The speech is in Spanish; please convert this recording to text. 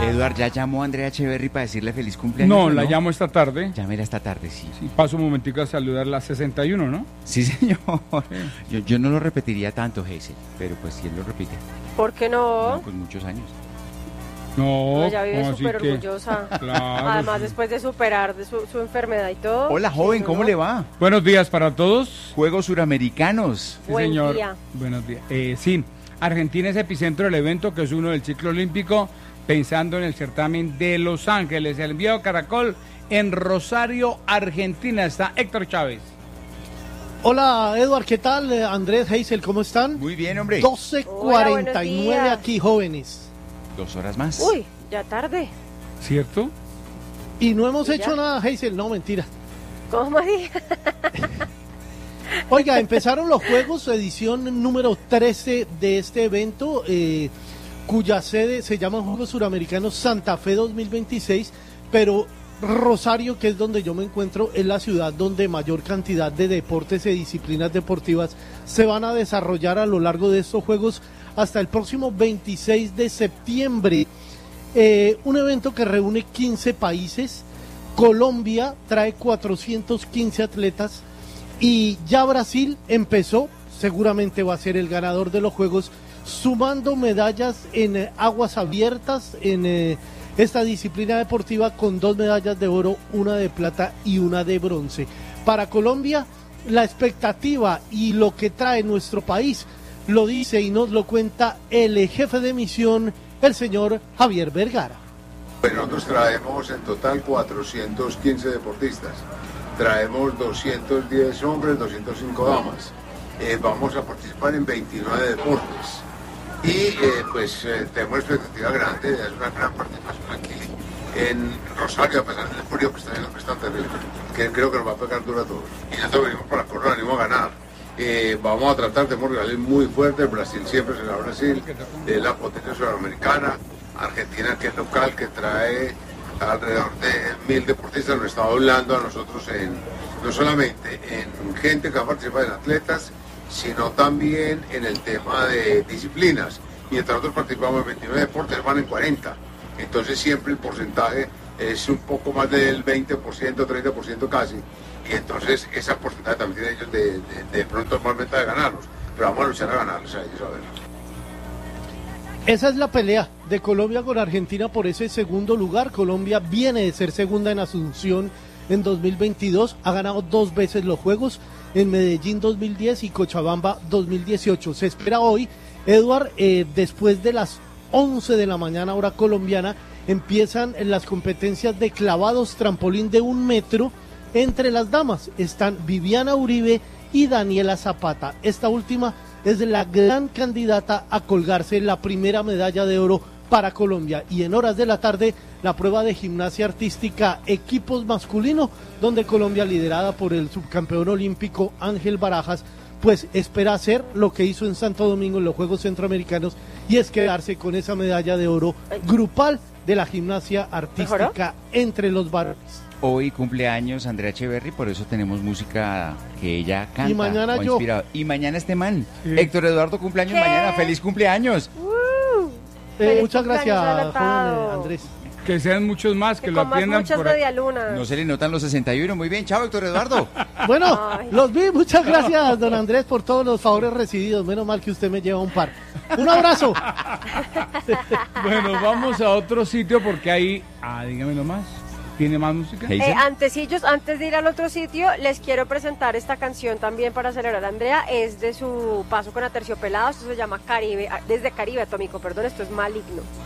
Eduard, ¿ya llamó a Andrea Echeverry para decirle feliz cumpleaños? No, la llamo esta tarde. Llámela esta tarde, sí. Sí, paso un momentico a saludar la 61, ¿no? Sí, señor. Yo no lo repetiría tanto, Hazel, pero pues si él lo repite. ¿Por qué no? No, pues muchos años. No, Ella vive ¿cómo así súper que? orgullosa. Claro, Además, sí. después de superar de su enfermedad y todo. Hola, joven, sí, ¿cómo ¿no? le va? Buenos días para todos. Juegos Suramericanos. Sí, Buen señor. día. Buenos días. Sí, Argentina es epicentro del evento, que es uno del ciclo olímpico, pensando en el certamen de Los Ángeles. El enviado Caracol en Rosario, Argentina. Está Héctor Chávez. Hola, Eduard, ¿qué tal? Andrés, Hazel, ¿cómo están? Muy bien, hombre. 12:49 Hola, buenos días. aquí, jóvenes. 2 horas más. Uy, ya tarde. ¿Cierto? Y no hemos ¿Y hecho ya? nada, Hazel, no, mentira. ¿Cómo así? Oiga, empezaron los juegos, edición número 13 de este evento, cuya sede se llama Juegos Suramericanos Santa Fe 2026, pero Rosario, que es donde yo me encuentro, es la ciudad donde mayor cantidad de deportes y disciplinas deportivas se van a desarrollar a lo largo de estos juegos hasta el próximo 26 de septiembre. Un evento que reúne 15 países. Colombia trae 415 atletas y ya Brasil empezó, seguramente va a ser el ganador de los juegos, sumando medallas en aguas abiertas en esta disciplina deportiva, con 2 medallas de oro, una de plata y una de bronce. Para Colombia, la expectativa y lo que trae nuestro país lo dice y nos lo cuenta el jefe de misión, el señor Javier Vergara. Nosotros traemos en total 415 deportistas, traemos 210 hombres, 205 damas, vamos a participar en 29 deportes y tenemos expectativa grande, es una gran participación aquí en Rosario, a pesar del frío que está haciendo, que está terrible, que creo que nos va a pegar duro a todos. Y nosotros venimos para correr, venimos a ganar. Vamos a tratar de rivales muy fuertes. Brasil siempre será Brasil, la potencia sudamericana. Argentina, que es local, que trae alrededor de 1000 deportistas, nos está hablando a nosotros no solamente en gente que va a participar en atletas, sino también en el tema de disciplinas. Mientras nosotros participamos en 29 deportes, van en 40. Entonces siempre el porcentaje es un poco más del 20%, 30% casi. Y entonces ese porcentaje también tiene ellos de pronto más ventaja de ganarlos. Pero vamos a luchar a ganarlos a ellos, a ver. Esa es la pelea de Colombia con Argentina por ese segundo lugar. Colombia viene de ser segunda en Asunción en 2022, ha ganado 2 veces los Juegos, en Medellín 2010 y Cochabamba 2018. Se espera hoy, Eduard, después de las 11 de la mañana hora colombiana, empiezan las competencias de clavados trampolín de 1 metro. Entre las damas están Viviana Uribe y Daniela Zapata. Esta última es la gran candidata a colgarse la primera medalla de oro para Colombia. Y en horas de la tarde, la prueba de gimnasia artística equipos masculino, donde Colombia, liderada por el subcampeón olímpico Ángel Barajas, pues espera hacer lo que hizo en Santo Domingo en los Juegos Centroamericanos, y es quedarse con esa medalla de oro grupal de la gimnasia artística entre los varones. Hoy cumpleaños Andrea Echeverry, por eso tenemos música que ella canta. Y mañana o yo. inspirado. Y mañana este man. Sí. Héctor Eduardo cumpleaños ¿Qué? mañana. ¡Feliz cumpleaños! Feliz Muchas gracias, cumpleaños joven adelantado. Andrés. Que sean muchos más, que Que lo comas atiendan muchas por ahí. medialunas. No se le notan los 61. Muy bien, chao Héctor Eduardo. Bueno, Ay. los vi, muchas gracias, don Andrés, por todos los favores recibidos. Menos mal que usted me lleva un par. Un abrazo. Bueno, vamos a otro sitio porque ahí, dígame nomás, ¿tiene más música? Hey. Antes de ir al otro sitio, les quiero presentar esta canción también para celebrar a Andrea. Es de su paso con Aterciopelados. Esto se llama Caribe, desde Caribe Atómico, perdón, esto es Maligno.